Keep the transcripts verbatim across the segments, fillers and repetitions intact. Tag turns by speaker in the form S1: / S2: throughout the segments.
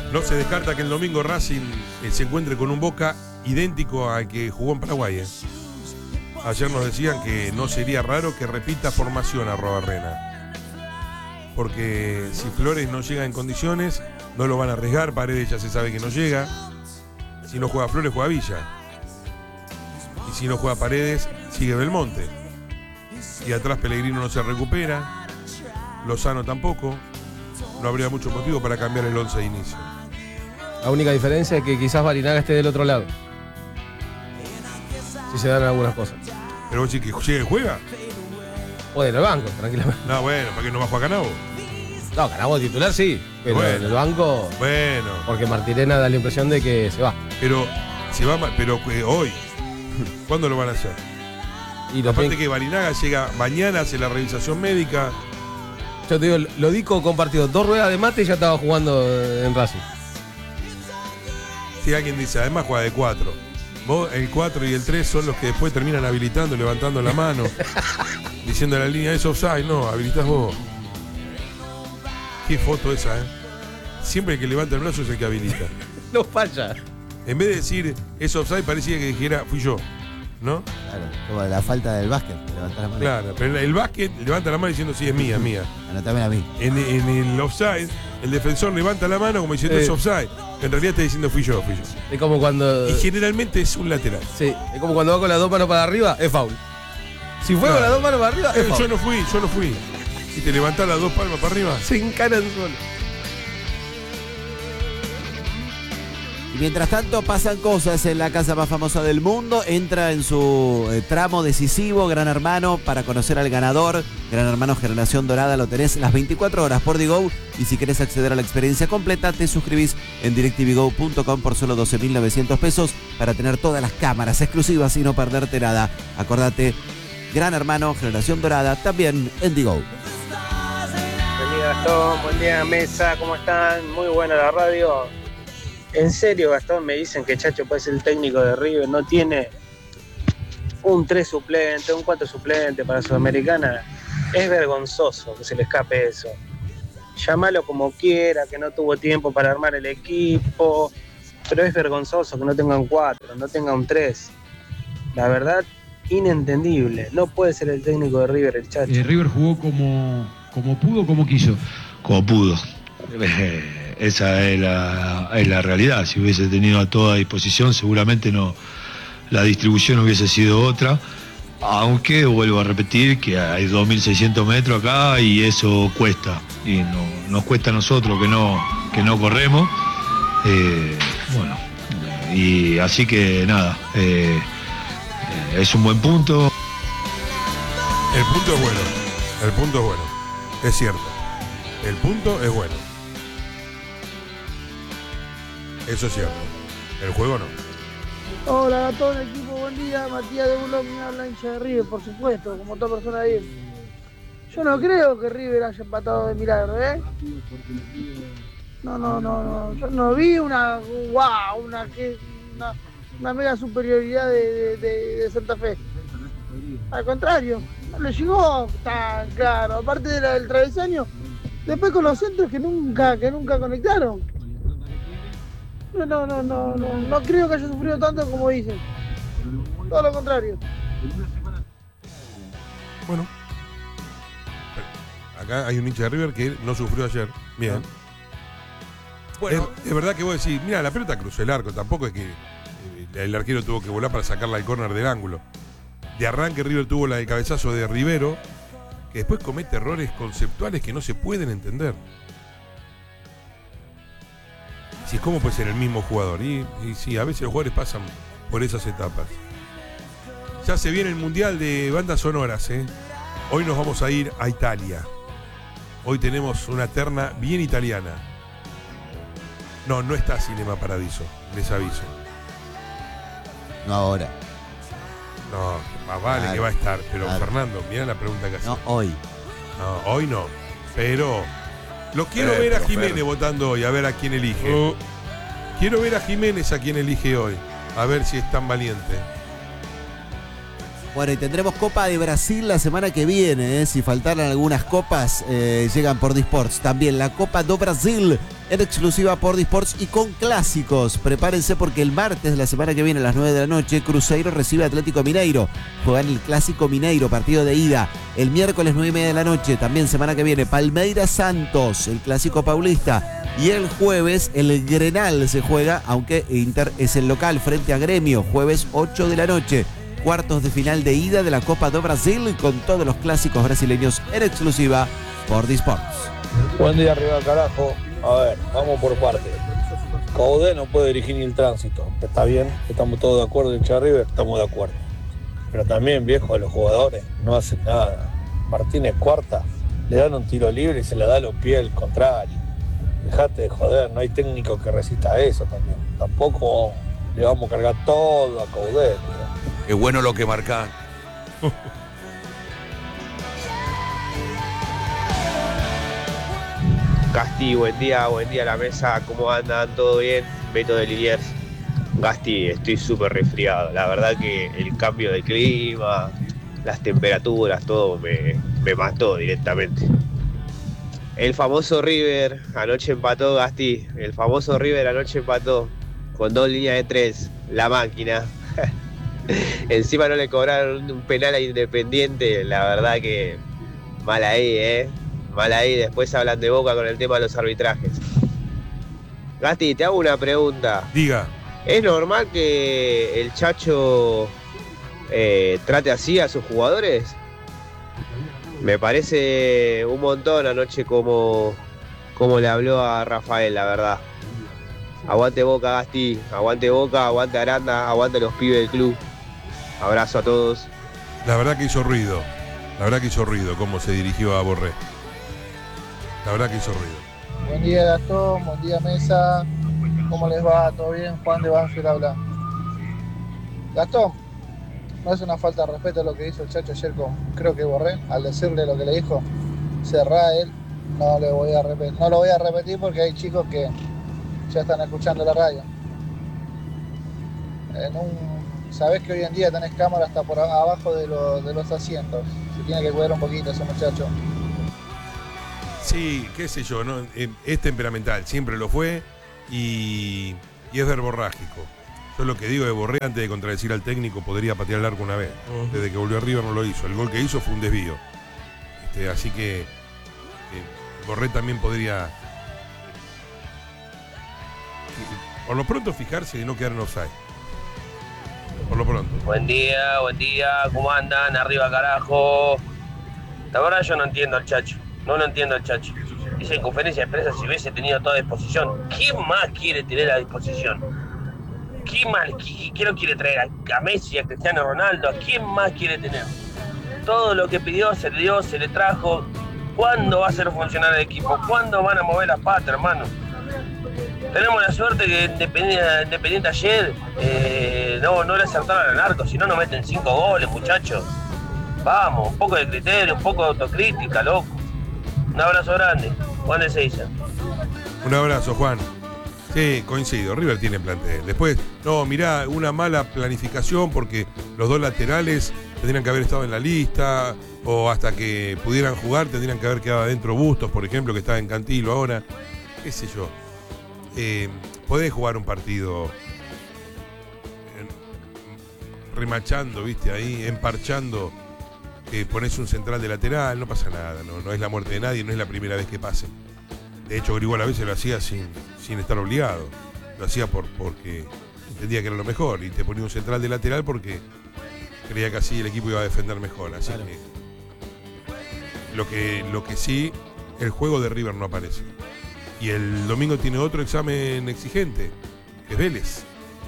S1: No se descarta que el domingo Racing eh, se encuentre con un Boca idéntico al que jugó en Paraguay. Eh. Ayer nos decían que no sería raro que repita formación a Arrobarrena. Porque si Flores no llega en condiciones, no lo van a arriesgar. Paredes ya se sabe que no llega. Si no juega Flores, juega Villa. Y si no juega Paredes, sigue Belmonte. Y atrás Pellegrino no se recupera. Lozano tampoco. No habría mucho motivo para cambiar el once de inicio.
S2: La única diferencia es que quizás Barinaga esté del otro lado. Si se dan algunas cosas.
S1: Pero vos decís que llega y juega.
S2: O en el banco, tranquilamente.
S1: No, bueno, ¿para qué no va a jugar Canabo?
S2: No, Canabo titular sí, pero
S1: bueno,
S2: en el banco.
S1: Bueno.
S2: Porque Martirena da la impresión de que se va.
S1: Pero se va, pero eh, hoy. ¿Cuándo lo van a hacer? Y aparte tienen... que Barinaga llega mañana, hace la revisación médica.
S2: Yo te digo, lo dico compartido, dos ruedas de mate y ya estaba jugando en Racing.
S1: Si alguien dice, además juega de cuatro. Vos, el cuatro y el tres son los que después terminan habilitando, levantando la mano, diciendo a la línea, es offside, no, habilitás vos. Qué foto esa, ¿eh? Siempre el que levanta el brazo es el que habilita.
S2: No falla.
S1: En vez de decir, es offside, parecía que dijera, fui yo, ¿no?
S3: Claro, como la falta del básquet, levantar la mano.
S1: Claro, pero el básquet levanta la mano diciendo, sí, es mía, es mía.
S3: Anotame a mí.
S1: En, en el offside, el defensor levanta la mano como diciendo, eh. es offside. En realidad está diciendo, fui yo, fui yo.
S2: Es como cuando...
S1: Y generalmente es un lateral.
S2: Sí, es como cuando va con las dos manos para arriba, es foul. Si fue claro. con las dos manos para arriba, es
S1: eh,
S2: foul.
S1: Yo no fui, yo no fui. Si te levantás las dos palmas para arriba,
S2: se encaran solo.
S3: Y mientras tanto pasan cosas en la casa más famosa del mundo. Entra en su eh, tramo decisivo Gran Hermano para conocer al ganador. Gran Hermano Generación Dorada lo tenés las veinticuatro horas por Digo. Y si querés acceder a la experiencia completa, te suscribís en directvigo punto com por solo doce mil novecientos pesos para tener todas las cámaras exclusivas y no perderte nada. Acordate, Gran Hermano Generación Dorada también en Digo.
S4: Buen día, Gastón, buen día, mesa, ¿cómo están? Muy buena la radio. En serio, Gastón, me dicen que Chacho puede ser el técnico de River, no tiene un tres suplente, un cuatro suplente para Sudamericana. Es vergonzoso que se le escape eso. Llámalo como quiera, que no tuvo tiempo para armar el equipo, pero es vergonzoso que no tenga un cuatro, no tenga un tres. La verdad, inentendible. No puede ser el técnico de River, el Chacho.
S5: Eh, River jugó como, como pudo, como quiso.
S6: Como pudo. Esa es la, es la realidad. Si hubiese tenido a toda disposición, seguramente no, la distribución hubiese sido otra. Aunque vuelvo a repetir que hay dos mil seiscientos metros acá y eso cuesta. Y no, nos cuesta a nosotros que no, que no corremos. Eh, bueno, y así que nada, eh, es un buen punto.
S1: El punto es bueno. El punto es bueno. Es cierto. El punto es bueno. Eso es cierto. El juego no.
S7: Hola a todo el equipo, buen día. Matías de Bulón, me habla hincha de River, por supuesto, como toda persona ahí. Yo no creo que River haya empatado de milagro, ¿eh? No, no, no, no. Yo no vi una wow, una, una, una mega superioridad de, de, de, de Santa Fe. Al contrario, no le llegó tan claro. Aparte de la, del travesaño, después con los centros que nunca, que nunca conectaron. No, no, no, no, no, no creo que haya sufrido tanto como dicen. Todo lo contrario.
S1: Bueno. Acá hay un hincha de River que no sufrió ayer. Bien. Bueno. Es, es verdad que vos decís, mira, la pelota cruzó el arco. Tampoco es que el arquero tuvo que volar para sacarla al córner del ángulo. De arranque River tuvo la del cabezazo de Rivero, que después comete errores conceptuales que no se pueden entender. Si es como puede ser el mismo jugador. Y, y sí, a veces los jugadores pasan por esas etapas. Ya se viene el Mundial de Bandas Sonoras, ¿eh? Hoy nos vamos a ir a Italia. Hoy tenemos una terna bien italiana. No, no está Cinema Paradiso, les aviso.
S3: No ahora.
S1: No, más vale
S3: claro,
S1: que va a estar. Pero
S3: claro.
S1: Fernando, mirá la pregunta que hace.
S3: No, hoy.
S1: No, hoy no. Pero... Lo quiero
S8: eh,
S1: ver a Jiménez
S8: Fer.
S1: votando hoy, a ver a quién elige.
S8: Uh.
S1: Quiero ver a Jiménez a quién elige hoy, a ver si es tan valiente.
S3: Bueno, y tendremos Copa de Brasil la semana que viene, ¿eh? Si faltaran algunas copas, eh, llegan por Disports. También la Copa do Brasil en exclusiva por Disports y con clásicos. Prepárense porque el martes de la semana que viene a las nueve de la noche, Cruzeiro recibe a Atlético Mineiro. Juegan el Clásico Mineiro, partido de ida. El miércoles nueve y media de la noche, también semana que viene, Palmeiras Santos, el Clásico Paulista. Y el jueves el Grenal se juega, aunque Inter es el local, frente a Gremio, jueves ocho de la noche. Cuartos de final de ida de la Copa do Brasil con todos los clásicos brasileños en exclusiva por Disports.
S8: Buen día, arriba, carajo. A ver, vamos por partes. Coudet no puede dirigir ni el tránsito. Está bien, estamos todos de acuerdo en Hincha River, estamos de acuerdo. Pero también, viejo, los jugadores no hacen nada. Martínez Cuarta, le dan un tiro libre y se le da a los pies al contrario. Dejate de joder, no hay técnico que resista eso también. Tampoco le vamos a cargar todo a Coudet.
S9: Es bueno lo que marcan.
S10: Gasti, buen día, buen día a la mesa, ¿cómo andan? ¿Todo bien? Beto de Liliers. Gasti, estoy súper resfriado, la verdad que el cambio de clima, las temperaturas, todo me, me mató directamente. El famoso River anoche empató, Gasti, el famoso River anoche empató con dos líneas de tres, la máquina. Encima no le cobraron un penal a Independiente, la verdad que mal ahí, eh. Mal ahí, después hablan de Boca con el tema de los arbitrajes. Gasti, te hago una pregunta.
S1: Diga.
S10: ¿Es normal que el Chacho eh, trate así a sus jugadores? Me parece un montón anoche como, como le habló a Rafael, la verdad. Aguante Boca, Gasti. Aguante Boca, aguante Aranda, aguante los pibes del club. Abrazo a todos.
S1: La verdad que hizo ruido. La verdad que hizo ruido cómo se dirigió a Borré. La verdad que hizo ruido.
S7: Buen día, Gastón. Buen día, mesa. ¿Cómo les va? ¿Todo bien? Juan de Banfield habla. Gastón, no es una falta de respeto lo que hizo el Chacho ayer con, creo que Borré, al decirle lo que le dijo. Cerrá él. No, le voy a repetir, no lo voy a repetir porque hay chicos que ya están escuchando la radio. En un, sabés que hoy en día tenés cámara hasta por abajo de, lo, de los asientos. Se tiene que cuidar un poquito ese muchacho.
S1: Sí, qué sé yo, ¿no? Es temperamental, siempre lo fue y, y es verborrágico. Yo lo que digo de Borré, antes de contradecir al técnico, podría patear el arco una vez. Uh-huh. Desde que volvió a River no lo hizo. El gol que hizo fue un desvío. Este, así que eh, Borré también podría, por lo pronto, fijarse y no quedar en offside. Por lo pronto.
S11: Buen día, buen día, ¿cómo andan? Arriba, carajo. La verdad yo no entiendo al Chacho. No lo entiendo al Chacho. Dice en conferencia de prensa si hubiese tenido toda disposición. ¿Quién más quiere tener a disposición? ¿Quién más? ¿Quién lo quiere traer? ¿A Messi, a Cristiano Ronaldo? ¿A quién más quiere tener? Todo lo que pidió se le dio, se le trajo. ¿Cuándo va a hacer funcionar el equipo? ¿Cuándo van a mover la pata, hermano? Tenemos la suerte que Independiente, Independiente ayer eh, no, no le acertaron al arco, si no nos meten cinco goles, muchachos. Vamos, un poco de criterio, un poco de autocrítica, loco. Un abrazo grande, Juan de Seiza.
S1: Un abrazo, Juan. Sí, coincido, River tiene plantel. Después, no, mirá, una mala planificación porque los dos laterales tendrían que haber estado en la lista, o hasta que pudieran jugar tendrían que haber quedado adentro Bustos, por ejemplo, que está en Cantilo ahora. Qué sé yo. Eh, podés jugar un partido eh, remachando, viste, ahí, emparchando. Que pones un central de lateral, no pasa nada, no, no es la muerte de nadie, no es la primera vez que pase. De hecho, Grigol a veces lo hacía sin, sin estar obligado, lo hacía por, porque entendía que era lo mejor y te ponía un central de lateral porque creía que así el equipo iba a defender mejor. Así claro. que, lo que lo que sí, el juego de River no aparece. Y el domingo tiene otro examen exigente, que es Vélez.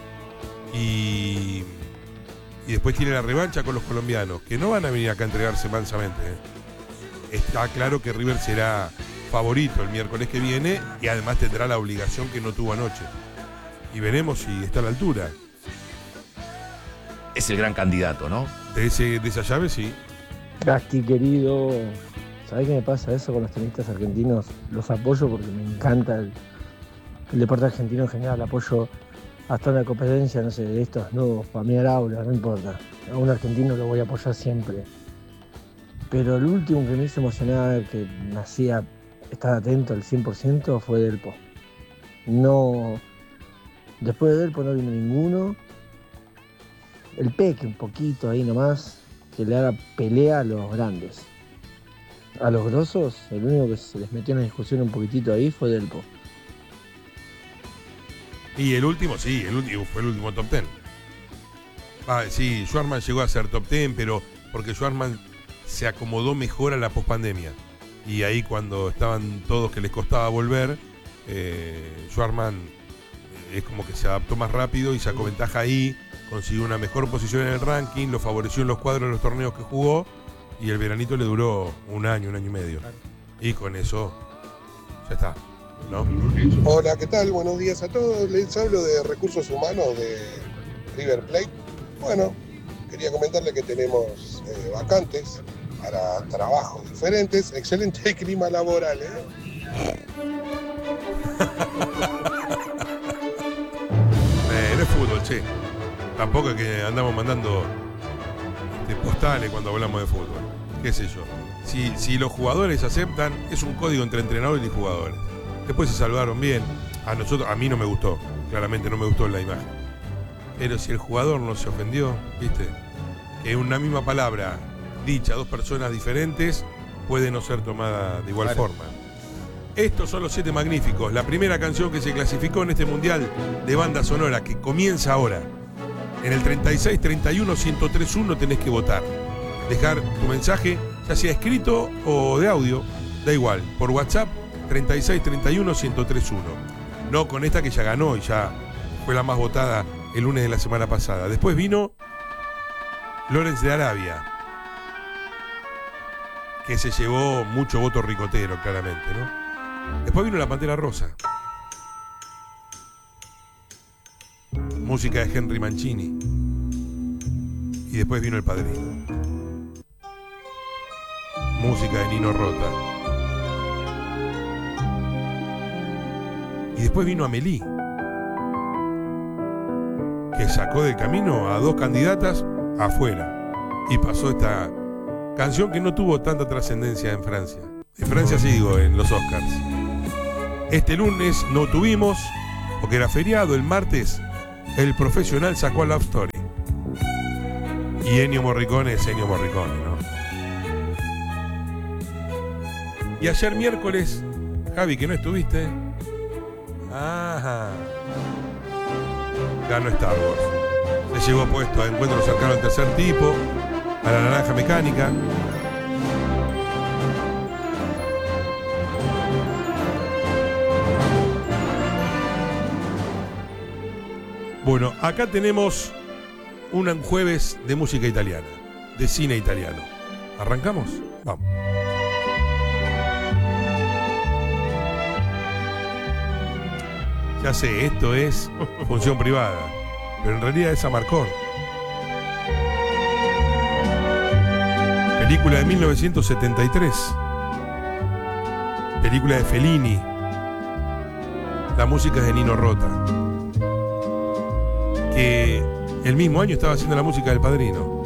S1: Y... Y después tiene la revancha con los colombianos, que no van a venir acá a entregarse mansamente. ¿eh? Está claro que River será favorito el miércoles que viene y además tendrá la obligación que no tuvo anoche. Y veremos si está a la altura.
S9: Es el gran candidato, ¿no?
S1: De, ese, de esa llave, sí.
S12: Gasti, querido, ¿sabés qué me pasa eso con los tenistas argentinos? Los apoyo porque me encanta el, el deporte argentino en general, apoyo hasta una competencia, no sé, de estos nuevos, para mí Araula, no importa. A un argentino lo voy a apoyar siempre. Pero el último que me hizo emocionar, que me hacía estar atento al cien por ciento, fue Delpo. no. Después de él, pues no vino ninguno. El Peque, un poquito ahí nomás, que le haga pelea a los grandes. A los grosos, el único que se les metió en la discusión un poquitito ahí fue Delpo.
S1: Y el último, sí, el último fue el último top ten. Ah, sí, Schwartzman llegó a ser top ten, pero porque Schwartzman se acomodó mejor a la pospandemia. Y ahí cuando estaban todos que les costaba volver, eh, Schwartzman es como que se adaptó más rápido y sacó ventaja ahí, consiguió una mejor posición en el ranking, lo favoreció en los cuadros de los torneos que jugó, y el veranito le duró un año, un año y medio. Y con eso ya está, ¿no?
S13: Hola, ¿qué tal? Buenos días a todos. Les hablo de recursos humanos de River Plate. Bueno, quería comentarle que tenemos eh, vacantes para trabajos diferentes. Excelente clima laboral, ¿eh?
S1: eh no es fútbol, che. Tampoco es que andamos mandando este, postales cuando hablamos de fútbol. Qué sé yo. Si, si los jugadores aceptan, es un código entre entrenadores y jugadores. Después se salvaron bien. A nosotros, a mí no me gustó. Claramente no me gustó la imagen. Pero si el jugador no se ofendió, ¿viste? Que una misma palabra dicha a dos personas diferentes puede no ser tomada de igual claro. forma. Estos son los Siete Magníficos, la primera canción que se clasificó en este mundial de banda sonora que comienza ahora. En el treinta y seis, treinta y uno, ciento tres punto uno tenés que votar. Dejar tu mensaje, ya sea escrito o de audio, da igual, por WhatsApp treinta y seis, treinta y uno, ciento tres punto uno. No con esta que ya ganó y ya fue la más votada el lunes de la semana pasada. Después vino Lawrence de Arabia, que se llevó mucho voto ricotero, claramente, ¿no? Después vino La Pantera Rosa, música de Henry Mancini, y después vino El Padrino, música de Nino Rota, y después vino Amélie, que sacó del camino a dos candidatas afuera y pasó esta canción que no tuvo tanta trascendencia en Francia. En Francia sí digo, en los Oscars. Este lunes no tuvimos, porque era feriado. El martes El Profesional sacó a Love Story. Y Ennio Morricone es Ennio Morricone, ¿no? Y ayer miércoles, Javi, que no estuviste, ajá, ganó Star Wars. Se llevó puesto a Encuentro Cercano al Tercer Tipo, a La Naranja Mecánica. Bueno, acá tenemos un jueves de música italiana, de cine italiano. ¿Arrancamos? Vamos. Ya sé, esto es función privada, pero en realidad es Amarcord. Película de mil novecientos setenta y tres. Película de Fellini. La música es de Nino Rota, que el mismo año estaba haciendo la música del Padrino.